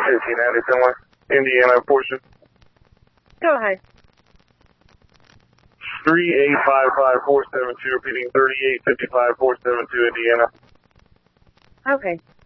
somewhere. Indiana portion. Go ahead. 3855472, repeating 3855472, Indiana. Okay.